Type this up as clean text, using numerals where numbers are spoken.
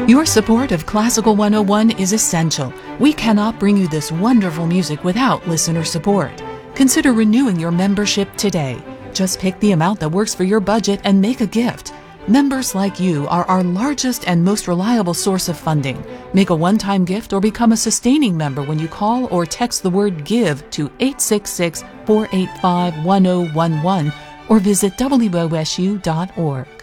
Your support of Classical 101 is essential. We cannot bring you this wonderful music without listener support. Consider renewing your membership today. Just pick the amount that works for your budget and make a gift. Members like you are our largest and most reliable source of funding. Make a one-time gift or become a sustaining member when you call or text the word GIVE to 866-485-1011 or visit wosu.org.